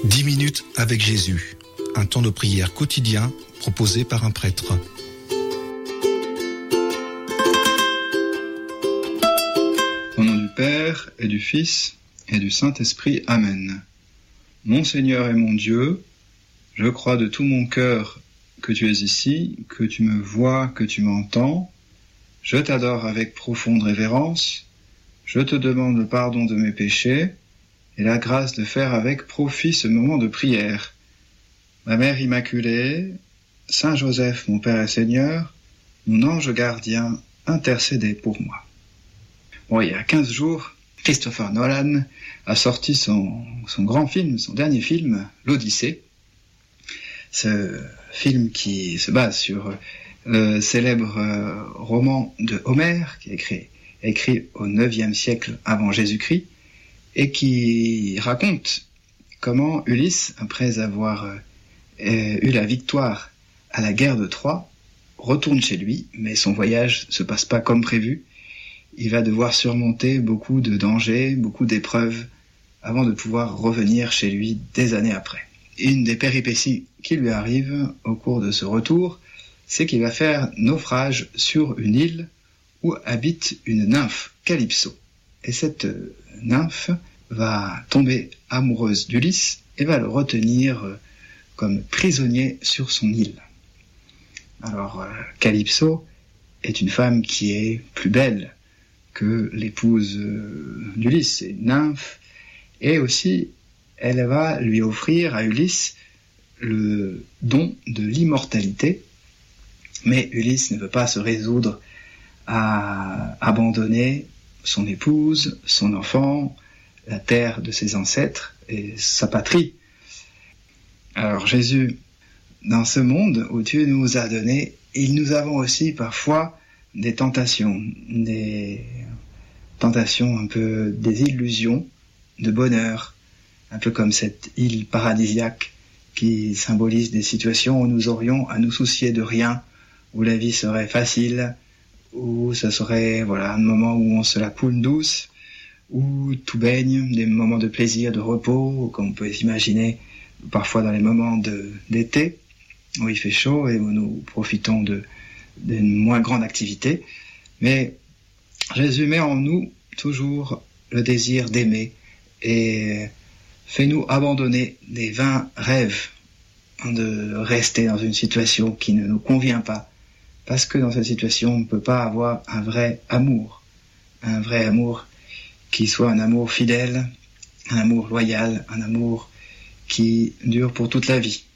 10 minutes avec Jésus, un temps de prière quotidien proposé par un prêtre. Au nom du Père et du Fils et du Saint-Esprit, Amen. Mon Seigneur et mon Dieu, je crois de tout mon cœur que tu es ici, que tu me vois, que tu m'entends. Je t'adore avec profonde révérence. Je te demande le pardon de mes péchés et la grâce de faire avec profit ce moment de prière. Ma Mère Immaculée, Saint Joseph, mon Père et Seigneur, mon ange gardien, intercédez pour moi. Bon, il y a 15 jours, Christopher Nolan a sorti son grand film, son dernier film, l'Odyssée. Ce film qui se base sur le célèbre roman de Homère, qui est écrit au IXe siècle avant Jésus-Christ, et qui raconte comment Ulysse, après avoir eu la victoire à la guerre de Troie, retourne chez lui, mais son voyage se passe pas comme prévu. Il va devoir surmonter beaucoup de dangers, beaucoup d'épreuves, avant de pouvoir revenir chez lui des années après. Une des péripéties qui lui arrive au cours de ce retour, c'est qu'il va faire naufrage sur une île où habite une nymphe, Calypso. Et cette nymphe va tomber amoureuse d'Ulysse et va le retenir comme prisonnier sur son île. Alors, Calypso est une femme qui est plus belle que l'épouse d'Ulysse, c'est une nymphe, et aussi elle va lui offrir à Ulysse le don de l'immortalité, mais Ulysse ne veut pas se résoudre à abandonner son épouse, son enfant, la terre de ses ancêtres et sa patrie. Alors Jésus, dans ce monde où Dieu nous a donné, nous avons aussi parfois des tentations un peu des illusions de bonheur, un peu comme cette île paradisiaque qui symbolise des situations où nous aurions à nous soucier de rien, où la vie serait facile, où ce serait un moment où on se la coule douce, où tout baigne, des moments de plaisir, de repos, comme on peut s'imaginer parfois dans les moments d'été, où il fait chaud et où nous profitons d'une moins grande activité. Mais Jésus met en nous toujours le désir d'aimer et fait-nous abandonner des vains rêves de rester dans une situation qui ne nous convient pas, parce que dans cette situation, on ne peut pas avoir un vrai amour qui soit un amour fidèle, un amour loyal, un amour qui dure pour toute la vie.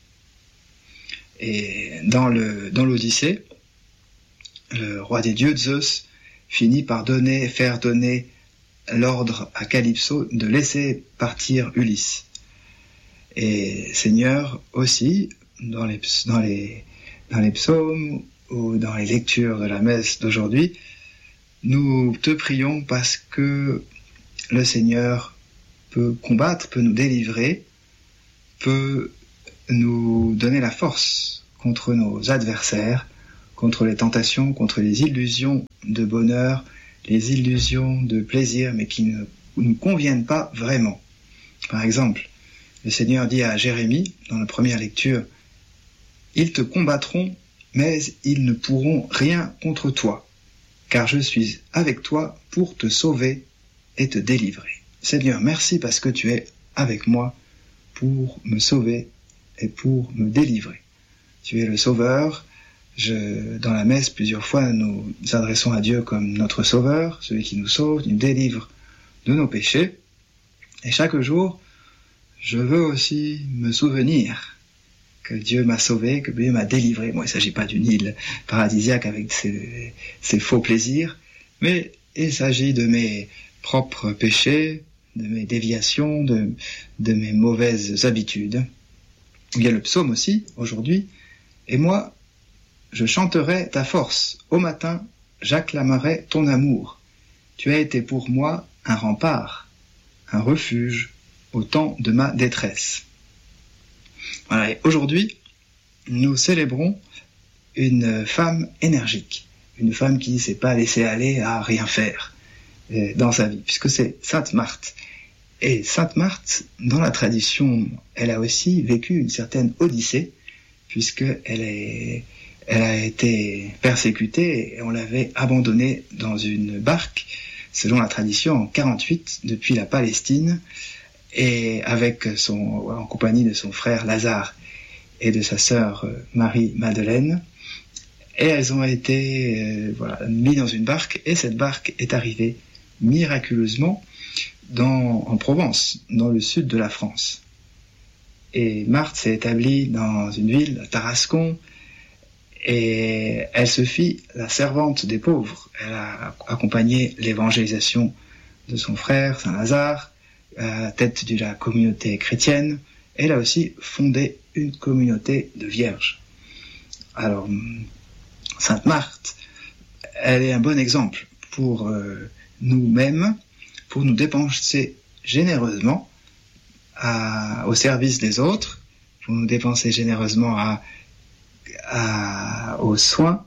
Et dans l'Odyssée, le roi des dieux, Zeus, finit par faire donner l'ordre à Calypso de laisser partir Ulysse. Et Seigneur aussi, dans les psaumes ou dans les lectures de la messe d'aujourd'hui, nous te prions parce que le Seigneur peut combattre, peut nous délivrer, peut nous donner la force contre nos adversaires, contre les tentations, contre les illusions de bonheur, les illusions de plaisir, mais qui ne nous conviennent pas vraiment. Par exemple, le Seigneur dit à Jérémie, dans la première lecture, « Ils te combattront, mais ils ne pourront rien contre toi, car je suis avec toi pour te sauver et te délivrer. » Seigneur, merci parce que tu es avec moi pour me sauver et pour me délivrer. Tu es le Sauveur. Dans la messe, plusieurs fois, nous adressons à Dieu comme notre Sauveur, celui qui nous sauve, qui nous délivre de nos péchés. Et chaque jour, je veux aussi me souvenir que Dieu m'a sauvé, que Dieu m'a délivré. Bon, il ne s'agit pas d'une île paradisiaque avec ses faux plaisirs, mais il s'agit de mes propres péchés, de mes déviations, de mes mauvaises habitudes. Il y a le psaume aussi, aujourd'hui. Et moi, je chanterai ta force. Au matin, j'acclamerai ton amour. Tu as été pour moi un rempart, un refuge au temps de ma détresse. Voilà, et aujourd'hui, nous célébrons une femme énergique, une femme qui ne s'est pas laissée aller à rien faire dans sa vie, puisque c'est Sainte Marthe. Et Sainte Marthe, dans la tradition, elle a aussi vécu une certaine odyssée, puisqu'elle a été persécutée et on l'avait abandonnée dans une barque, selon la tradition, en 48, depuis la Palestine, et en compagnie de son frère Lazare et de sa sœur Marie-Madeleine. Et elles ont été mises dans une barque, et cette barque est arrivée miraculeusement en Provence, dans le sud de la France. Et Marthe s'est établie dans une ville, à Tarascon, et elle se fit la servante des pauvres. Elle a accompagné l'évangélisation de son frère, Saint Lazare, à la tête de la communauté chrétienne. Elle a aussi fondé une communauté de vierges. Alors, Sainte Marthe, elle est un bon exemple pour nous-mêmes, pour nous dépenser généreusement au service des autres, pour nous dépenser généreusement aux soins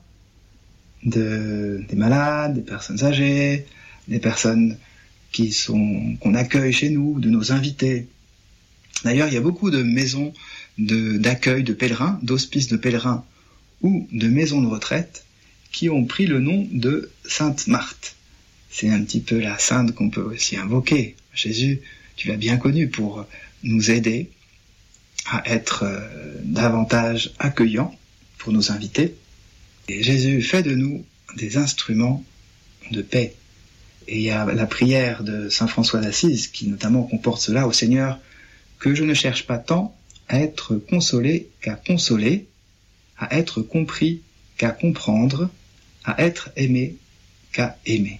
des malades, des personnes âgées, des personnes qu'on accueille chez nous, de nos invités. D'ailleurs, il y a beaucoup de maisons d'accueil de pèlerins, d'hospices de pèlerins ou de maisons de retraite qui ont pris le nom de Sainte Marthe. C'est un petit peu la sainte qu'on peut aussi invoquer. Jésus, tu l'as bien connu pour nous aider à être davantage accueillants pour nos invités. Et Jésus fait de nous des instruments de paix. Et il y a la prière de Saint François d'Assise qui notamment comporte cela: au Seigneur, que je ne cherche pas tant à être consolé qu'à consoler, à être compris qu'à comprendre, à être aimé qu'à aimer.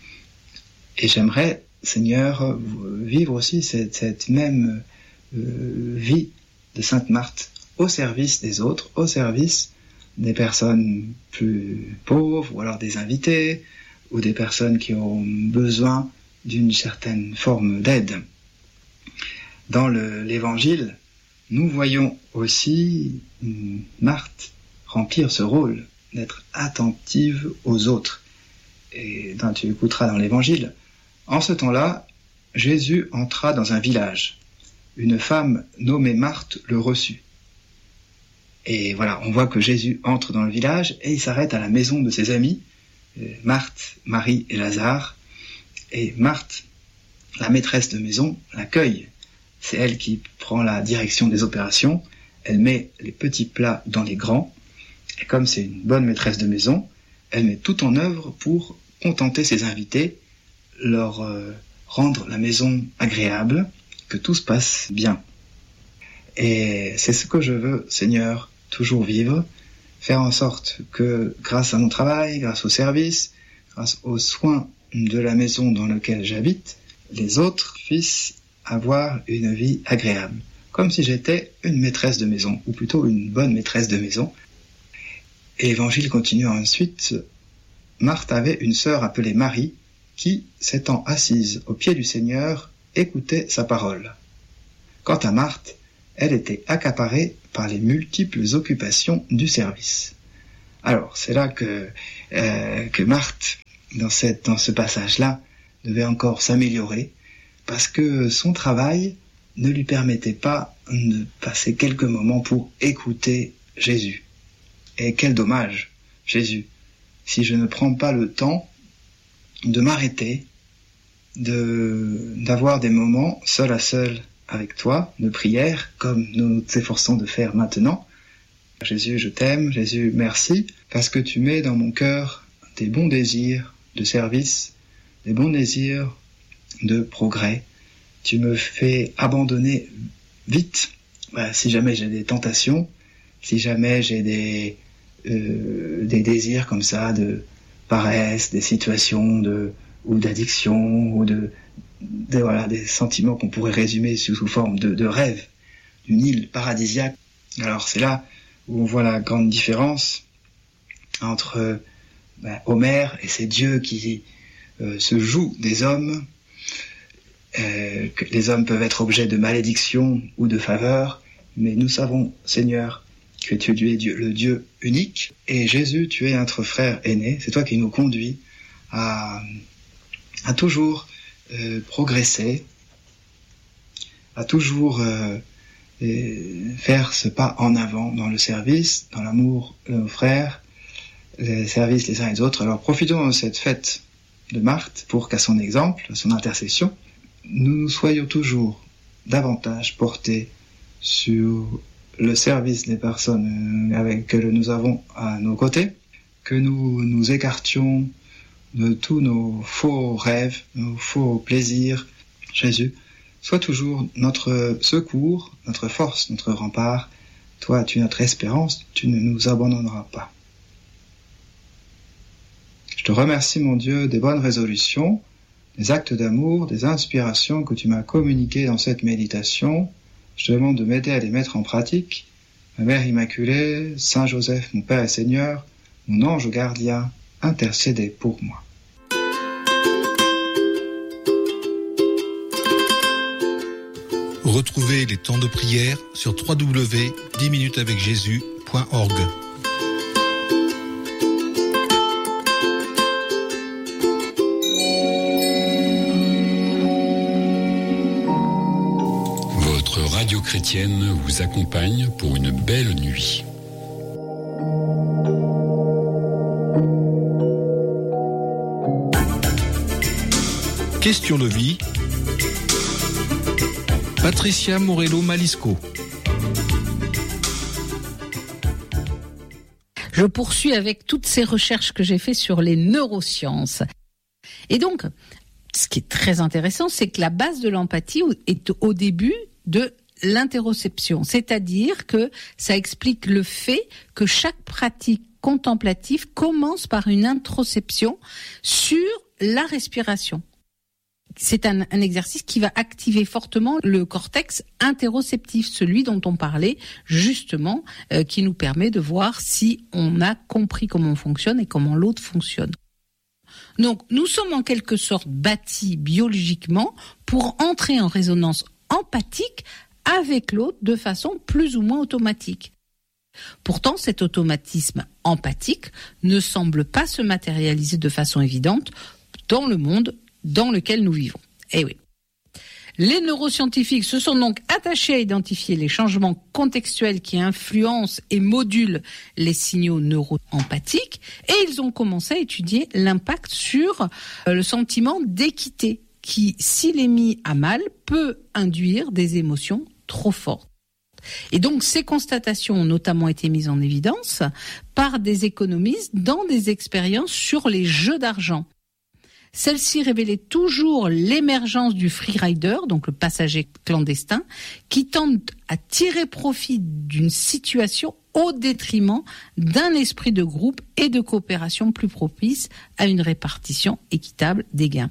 Et j'aimerais, Seigneur, vivre aussi cette même vie de Sainte Marthe au service des autres, au service des personnes plus pauvres, ou alors des invités, ou des personnes qui ont besoin d'une certaine forme d'aide. Dans l'Évangile, nous voyons aussi Marthe remplir ce rôle d'être attentive aux autres. Et tu écouteras dans l'Évangile, en ce temps-là, Jésus entra dans un village. Une femme nommée Marthe le reçut. Et voilà, on voit que Jésus entre dans le village et il s'arrête à la maison de ses amis, Marthe, Marie et Lazare. Et Marthe, la maîtresse de maison, l'accueille. C'est elle qui prend la direction des opérations. Elle met les petits plats dans les grands. Et comme c'est une bonne maîtresse de maison, elle met tout en œuvre pour contenter ses invités, leur rendre la maison agréable, que tout se passe bien. Et c'est ce que je veux, Seigneur, toujours vivre, faire en sorte que grâce à mon travail, grâce au service, grâce aux soins de la maison dans laquelle j'habite, les autres puissent avoir une vie agréable, comme si j'étais une maîtresse de maison, ou plutôt une bonne maîtresse de maison. Et l'Évangile continue ensuite. Marthe avait une sœur appelée Marie, qui, s'étant assise au pied du Seigneur, écoutait sa parole. Quant à Marthe, elle était accaparée par les multiples occupations du service. Alors, c'est là que Marthe, dans ce passage-là, devait encore s'améliorer, parce que son travail ne lui permettait pas de passer quelques moments pour écouter Jésus. Et quel dommage, Jésus, si je ne prends pas le temps de m'arrêter, d'avoir des moments seul à seul avec toi, de prière, comme nous nous efforçons de faire maintenant. Jésus, je t'aime, Jésus, merci, parce que tu mets dans mon cœur des bons désirs de service, des bons désirs de progrès. Tu me fais abandonner vite, si jamais j'ai des tentations, si jamais j'ai des désirs comme ça de paresse, des situations ou d'addiction, ou des sentiments qu'on pourrait résumer sous forme de rêve, d'une île paradisiaque. Alors c'est là où on voit la grande différence entre Homère et ces dieux qui se jouent des hommes, que les hommes peuvent être objets de malédiction ou de faveur, mais nous savons, Seigneur, que tu es le Dieu unique, et Jésus, tu es notre frère aîné, c'est toi qui nous conduis à toujours progresser à toujours faire ce pas en avant dans le service, dans l'amour de nos frères, les services les uns et les autres. Alors profitons de cette fête de Marthe pour qu'à son exemple, à son intercession, nous soyons toujours davantage portés sur le service des personnes que nous avons à nos côtés, que nous nous écartions de tous nos faux rêves, nos faux plaisirs. Jésus, sois toujours notre secours, notre force, notre rempart. Toi, tu es notre espérance, tu ne nous abandonneras pas. Je te remercie, mon Dieu, des bonnes résolutions, des actes d'amour, des inspirations que tu m'as communiquées dans cette méditation. Je te demande de m'aider à les mettre en pratique. Ma Mère Immaculée, Saint Joseph, mon Père et Seigneur, mon ange gardien, intercédez pour moi. Retrouvez les temps de prière sur www.10minutesavecjésus.org. Votre radio chrétienne vous accompagne pour une belle nuit. Question de vie. Patricia Morello Malisco. Je poursuis avec toutes ces recherches que j'ai faites sur les neurosciences. Et donc, ce qui est très intéressant, c'est que la base de l'empathie est au début de l'interoception. C'est-à-dire que ça explique le fait que chaque pratique contemplative commence par une introception sur la respiration. C'est un exercice qui va activer fortement le cortex interoceptif, celui dont on parlait justement, qui nous permet de voir si on a compris comment on fonctionne et comment l'autre fonctionne. Donc, nous sommes en quelque sorte bâtis biologiquement pour entrer en résonance empathique avec l'autre de façon plus ou moins automatique. Pourtant, cet automatisme empathique ne semble pas se matérialiser de façon évidente dans le monde dans lequel nous vivons. Eh oui. Les neuroscientifiques se sont donc attachés à identifier les changements contextuels qui influencent et modulent les signaux neuroempathiques et ils ont commencé à étudier l'impact sur le sentiment d'équité qui, s'il est mis à mal, peut induire des émotions trop fortes. Et donc, ces constatations ont notamment été mises en évidence par des économistes dans des expériences sur les jeux d'argent. Celle-ci révélait toujours l'émergence du freerider, donc le passager clandestin, qui tente à tirer profit d'une situation au détriment d'un esprit de groupe et de coopération plus propice à une répartition équitable des gains.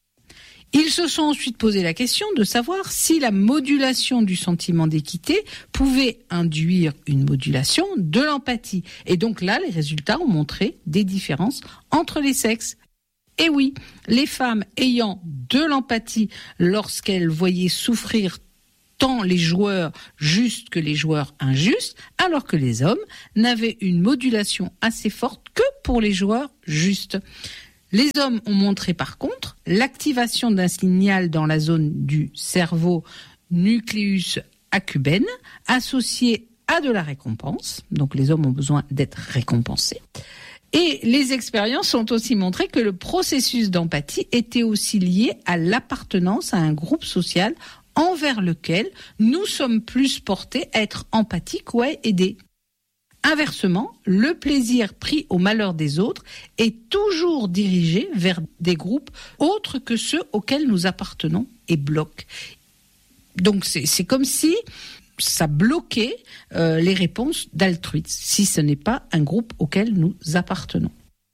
Ils se sont ensuite posé la question de savoir si la modulation du sentiment d'équité pouvait induire une modulation de l'empathie. Et donc là, les résultats ont montré des différences entre les sexes. Et oui, les femmes ayant de l'empathie lorsqu'elles voyaient souffrir tant les joueurs justes que les joueurs injustes, alors que les hommes n'avaient une modulation assez forte que pour les joueurs justes. Les hommes ont montré par contre l'activation d'un signal dans la zone du cerveau nucleus accumbens associé à de la récompense. Donc les hommes ont besoin d'être récompensés. Et les expériences ont aussi montré que le processus d'empathie était aussi lié à l'appartenance à un groupe social envers lequel nous sommes plus portés à être empathiques ou à aider. Inversement, le plaisir pris au malheur des autres est toujours dirigé vers des groupes autres que ceux auxquels nous appartenons et bloque. Donc c'est comme si ça bloquait les réponses d'altruisme, si ce n'est pas un groupe auquel nous appartenons.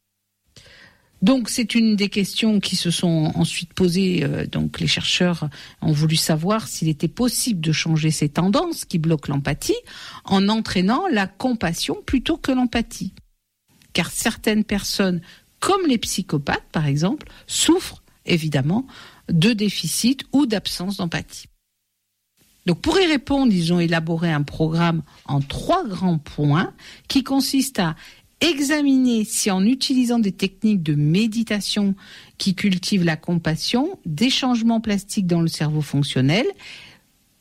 Donc c'est une des questions qui se sont ensuite posées. Donc les chercheurs ont voulu savoir s'il était possible de changer ces tendances qui bloquent l'empathie en entraînant la compassion plutôt que l'empathie. Car certaines personnes, comme les psychopathes par exemple, souffrent évidemment de déficit ou d'absence d'empathie. Donc pour y répondre, ils ont élaboré un programme en 3 grands points qui consiste à examiner si en utilisant des techniques de méditation qui cultivent la compassion, des changements plastiques dans le cerveau fonctionnel,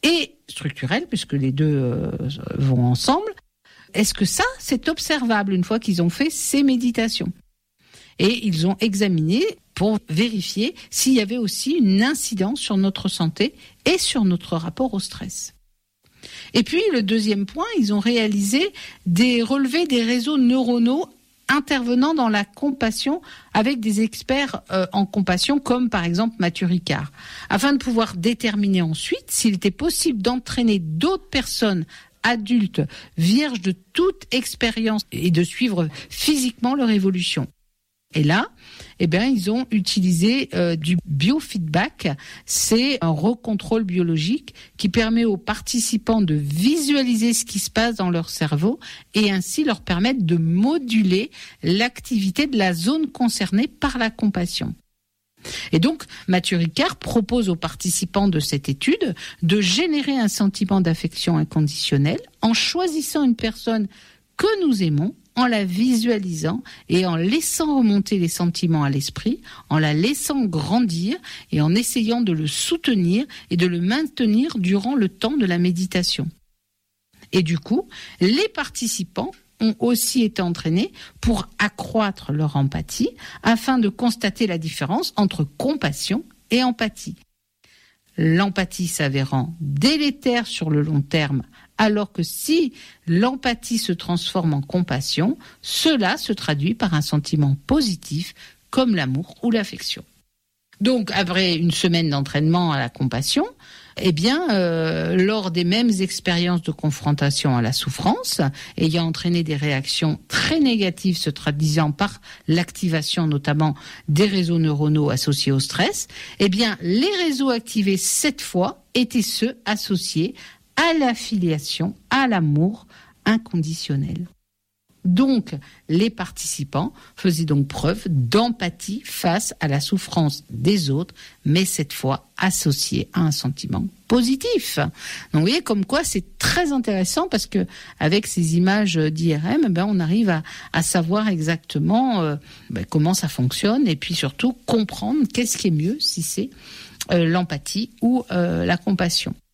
et structurelle, puisque les deux vont ensemble. Est-ce que ça, c'est observable une fois qu'ils ont fait ces méditations? Et ils ont examiné pour vérifier s'il y avait aussi une incidence sur notre santé et sur notre rapport au stress. Et puis, le deuxième point, ils ont réalisé des relevés des réseaux neuronaux intervenant dans la compassion avec des experts en compassion, comme par exemple Mathieu Ricard, afin de pouvoir déterminer ensuite s'il était possible d'entraîner d'autres personnes adultes, vierges de toute expérience, et de suivre physiquement leur évolution. Et là, ils ont utilisé du biofeedback. C'est un recontrôle biologique qui permet aux participants de visualiser ce qui se passe dans leur cerveau et ainsi leur permettre de moduler l'activité de la zone concernée par la compassion. Et donc, Mathieu Ricard propose aux participants de cette étude de générer un sentiment d'affection inconditionnelle en choisissant une personne que nous aimons, en la visualisant et en laissant remonter les sentiments à l'esprit, en la laissant grandir et en essayant de le soutenir et de le maintenir durant le temps de la méditation. Et du coup, les participants ont aussi été entraînés pour accroître leur empathie afin de constater la différence entre compassion et empathie. L'empathie s'avérant délétère sur le long terme, alors que si l'empathie se transforme en compassion, cela se traduit par un sentiment positif comme l'amour ou l'affection. Donc, après une semaine d'entraînement à la compassion, lors des mêmes expériences de confrontation à la souffrance, ayant entraîné des réactions très négatives se traduisant par l'activation notamment des réseaux neuronaux associés au stress, les réseaux activés cette fois étaient ceux associés à l'affiliation, à l'amour inconditionnel. Donc, les participants faisaient donc preuve d'empathie face à la souffrance des autres, mais cette fois associée à un sentiment positif. Donc, vous voyez comme quoi c'est très intéressant parce que avec ces images d'IRM, on arrive à savoir exactement comment ça fonctionne et puis surtout comprendre qu'est-ce qui est mieux, si c'est l'empathie ou la compassion.